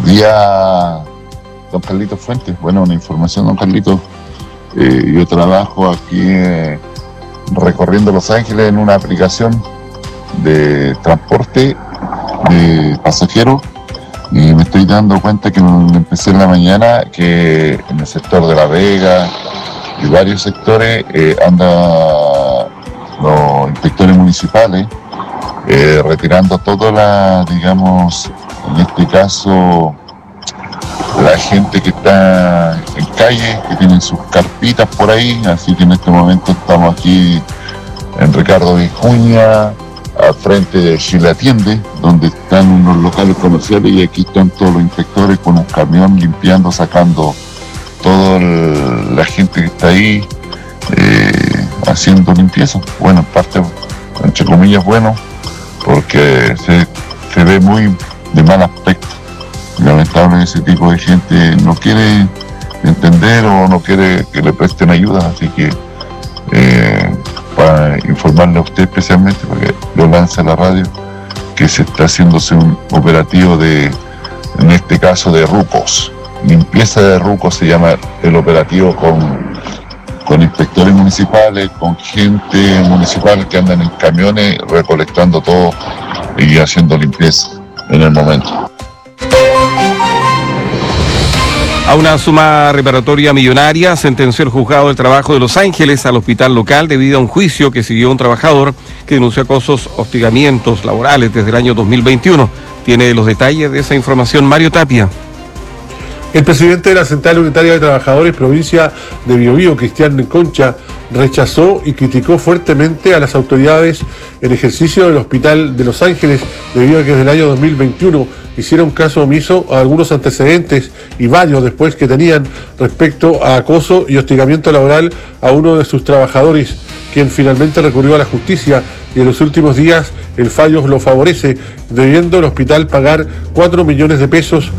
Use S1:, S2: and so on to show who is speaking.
S1: día, don Carlitos Fuentes. Bueno, una información, don Carlitos. Yo trabajo aquí recorriendo Los Ángeles en una aplicación de transporte de pasajeros y me estoy dando cuenta que empecé en la mañana que en el sector de La Vega y varios sectores andan los inspectores municipales retirando toda la, digamos, en este caso, la gente que está en calle, que tienen sus carpitas por ahí, así que en este momento estamos aquí en Ricardo Vicuña, al frente de Chile Atiende, donde están unos locales comerciales y aquí están todos los inspectores con un camión limpiando, sacando toda la gente que está ahí haciendo limpieza. Bueno, en parte, entre comillas, bueno, porque se ve muy de mal aspecto. Lamentable, ese tipo de gente no quiere entender o no quiere que le presten ayuda, así que para informarle a usted especialmente, porque lo lanza la radio, que se está haciéndose un operativo en este caso de rucos, limpieza de rucos se llama el operativo, con inspectores municipales, con gente municipal que andan en camiones recolectando todo y haciendo limpieza en el momento.
S2: A una suma reparatoria millonaria sentenció el juzgado del trabajo de Los Ángeles al hospital local debido a un juicio que siguió un trabajador que denunció acosos, hostigamientos laborales desde el año 2021. Tiene los detalles de esa información Mario Tapia.
S3: El presidente de la Central Unitaria de Trabajadores Provincia de Biobío, Cristian Concha, rechazó y criticó fuertemente a las autoridades en ejercicio del Hospital de Los Ángeles debido a que desde el año 2021 hicieron caso omiso a algunos antecedentes y varios después que tenían respecto a acoso y hostigamiento laboral a uno de sus trabajadores, quien finalmente recurrió a la justicia y en los últimos días el fallo lo favorece, debiendo el hospital pagar 4 millones de pesos